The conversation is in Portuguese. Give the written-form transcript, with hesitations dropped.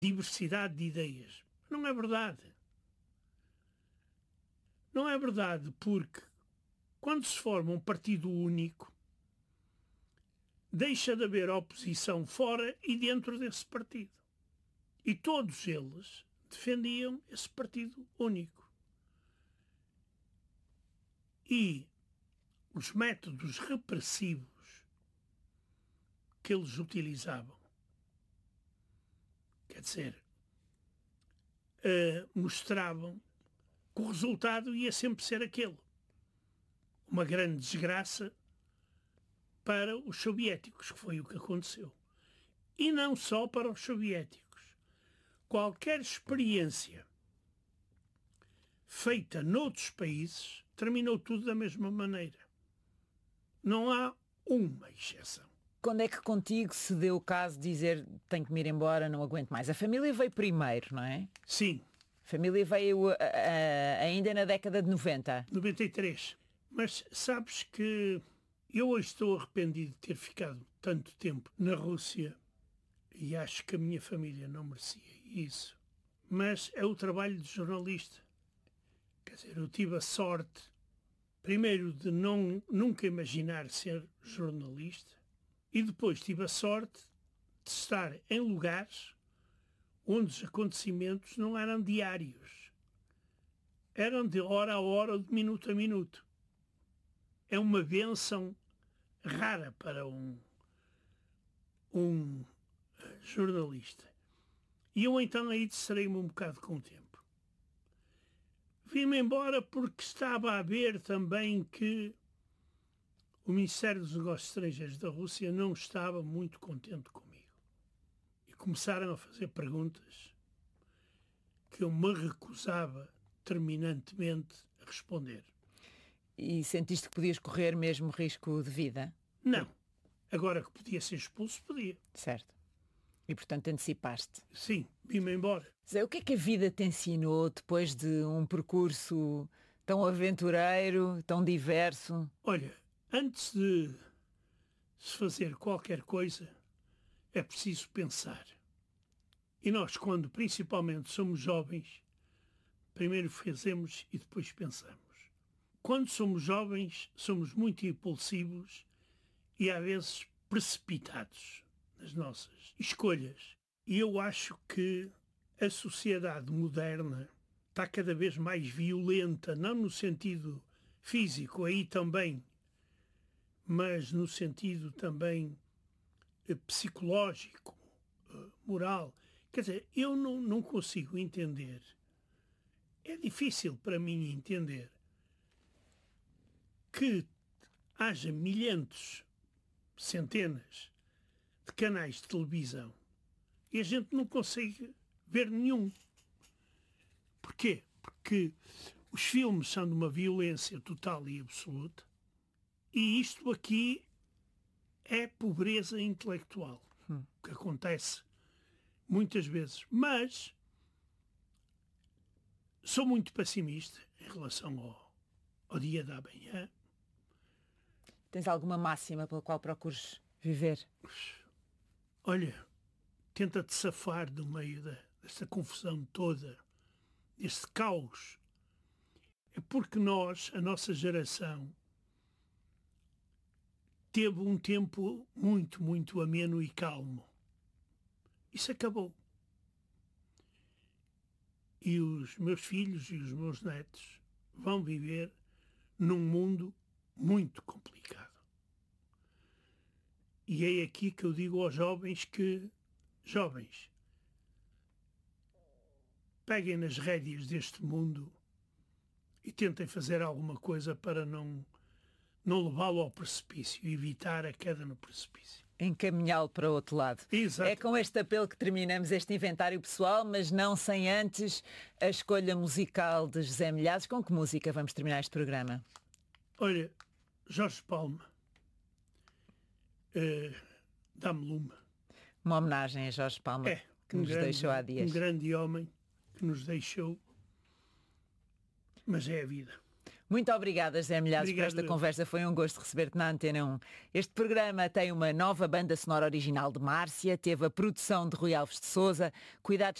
diversidade de ideias. Não é verdade. Não é verdade, porque quando se forma um partido único, deixa de haver oposição fora e dentro desse partido. E todos eles defendiam esse partido único. E os métodos repressivos que eles utilizavam, quer dizer, mostravam que o resultado ia sempre ser aquele. Uma grande desgraça para os soviéticos, que foi o que aconteceu. E não só para os soviéticos. Qualquer experiência feita noutros países terminou tudo da mesma maneira. Não há uma exceção. Quando é que contigo se deu o caso de dizer tenho que me ir embora, não aguento mais? A família veio primeiro, não é? Sim. A família veio ainda na década de 90. 93. Mas sabes que eu hoje estou arrependido de ter ficado tanto tempo na Rússia e acho que a minha família não merecia isso. Mas é o trabalho de jornalista. Quer dizer, eu tive a sorte, primeiro, de nunca imaginar ser jornalista e depois tive a sorte de estar em lugares onde os acontecimentos não eram diários. Eram de hora a hora ou de minuto a minuto. É uma bênção rara para um jornalista. E eu então aí distraí-me um bocado com o tempo. Vim-me embora porque estava a ver também que o Ministério dos Negócios Estrangeiros da Rússia não estava muito contente comigo. E começaram a fazer perguntas que eu me recusava terminantemente a responder. E sentiste que podias correr mesmo risco de vida? Não. Agora que podia ser expulso, podia. Certo. E, portanto, antecipaste. Sim, vim-me embora. Zé, o que é que a vida te ensinou depois de um percurso tão aventureiro, tão diverso? Olha, antes de se fazer qualquer coisa, é preciso pensar. E nós, quando principalmente somos jovens, primeiro fazemos e depois pensamos. Quando somos jovens, somos muito impulsivos e às vezes precipitados nas nossas escolhas. E eu acho que a sociedade moderna está cada vez mais violenta, não no sentido físico, aí também, mas no sentido também psicológico, moral. Quer dizer, eu não consigo entender, é difícil para mim entender que haja milhentos, centenas de canais de televisão e a gente não consegue ver nenhum. Porquê? Porque os filmes são de uma violência total e absoluta e isto aqui é pobreza intelectual, que acontece muitas vezes. Mas sou muito pessimista em relação ao dia da manhã. Tens alguma máxima pela qual procures viver? Olha, tenta-te safar do meio desta confusão toda, deste caos. É porque nós, a nossa geração, teve um tempo muito, muito ameno e calmo. Isso acabou. E os meus filhos e os meus netos vão viver num mundo muito complicado. E é aqui que eu digo aos jovens que, jovens, peguem nas rédeas deste mundo e tentem fazer alguma coisa para não levá-lo ao precipício, evitar a queda no precipício. Encaminhá-lo para o outro lado. Exato. É com este apelo que terminamos este inventário pessoal, mas não sem antes a escolha musical de José Milhazes. Com que música vamos terminar este programa? Olha, Jorge Palma, Dá-me lume. Uma homenagem a Jorge Palma, que nos deixou há dias. Um grande homem que nos deixou, mas é a vida. Muito obrigada, José Milhazes, por esta conversa. Foi um gosto receber-te na Antena 1. Este programa tem uma nova banda sonora original de Márcia, teve a produção de Rui Alves de Sousa, cuidados